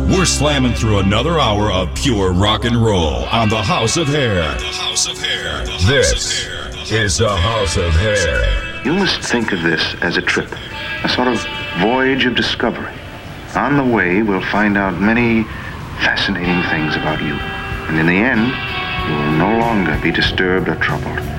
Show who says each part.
Speaker 1: We're slamming through another hour of pure rock and roll on the House of Hair. This is the House of Hair.
Speaker 2: You must think of this as a trip, a sort of voyage of discovery. On the way, we'll find out many fascinating things about you. And in the end, you will no longer be disturbed or troubled.